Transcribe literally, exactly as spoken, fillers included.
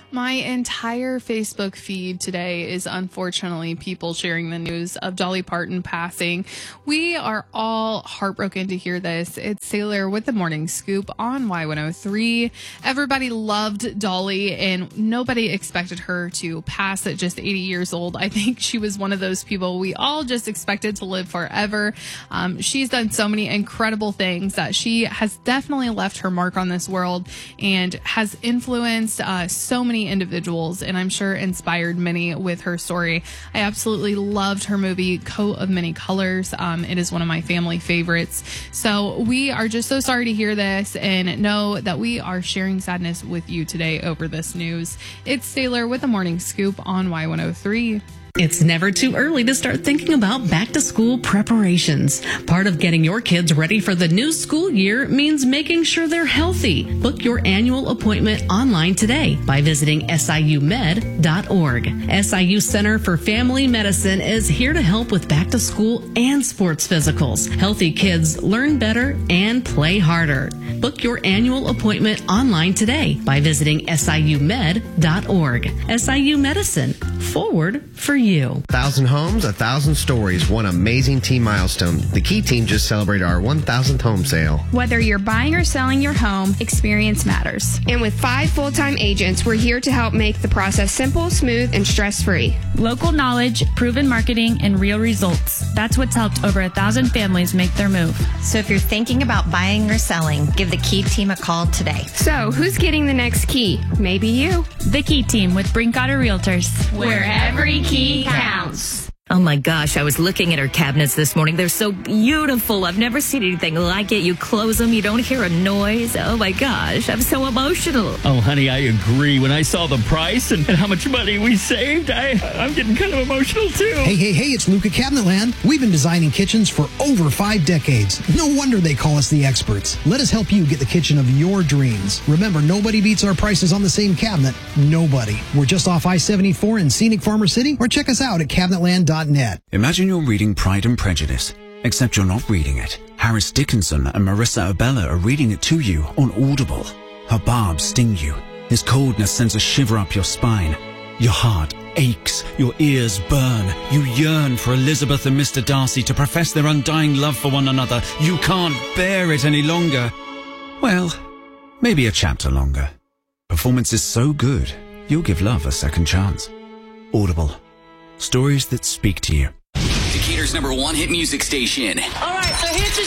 My entire Facebook feed today is unfortunately people sharing the news of Dolly Parton passing. We are all heartbroken to hear this. It's Sailor with the Morning Scoop on Y one oh three. Everybody loved Dolly and nobody expected her to pass at just eighty years old. I think she was one of those people we all just expected to live forever. Um, she's done so many incredible things that she has definitely left her mark on this world and has influenced uh, so many individuals, and I'm sure inspired many with her story. I absolutely loved her movie Coat of Many Colors. Um, it is one of my family favorites. So we are just so sorry to hear this and know that we are sharing sadness with you today over this news. It's Sailor with the Morning Scoop on Y one oh three. It's never too early to start thinking about back-to-school preparations. Part of getting your kids ready for the new school year means making sure they're healthy. Book your annual appointment online today by visiting S I U med dot org. S I U Center for Family Medicine is here to help with back-to-school and sports physicals. Healthy kids learn better and play harder. Book your annual appointment online today by visiting S I U med dot org. S I U Medicine, forward for you. A thousand homes, a thousand stories, one amazing team milestone. The Key Team just celebrated our one thousandth home sale. Whether you're buying or selling your home, experience matters. And with five full-time agents, we're here to help make the process simple, smooth, and stress-free. Local knowledge, proven marketing, and real results. That's what's helped over a thousand families make their move. So if you're thinking about buying or selling, give the Key Team a call today. So who's getting the next key? Maybe you. The Key Team with Brinkotter Realtors. Where every key counts. Oh my gosh, I was looking at her cabinets this morning. They're so beautiful. I've never seen anything like it. You close them, you don't hear a noise. Oh my gosh, I'm so emotional. Oh honey, I agree. When I saw the price and, and how much money we saved, I, I'm getting kind of emotional too. Hey, hey, hey, it's Luke at Cabinetland. We've been designing kitchens for over five decades. No wonder they call us the experts. Let us help you get the kitchen of your dreams. Remember, nobody beats our prices on the same cabinet. Nobody. We're just off I seventy-four in scenic Farmer City, or check us out at cabinetland dot net. Imagine you're reading Pride and Prejudice, except you're not reading it. Harris Dickinson and Marissa Abella are reading it to you on Audible. Her barbs sting you. His coldness sends a shiver up your spine. Your heart aches. Your ears burn. You yearn for Elizabeth and Mister Darcy to profess their undying love for one another. You can't bear it any longer. Well, maybe a chapter longer. Performance is so good, you'll give love a second chance. Audible. Stories that speak to you. Decatur's number one hit music station. All right, so here's the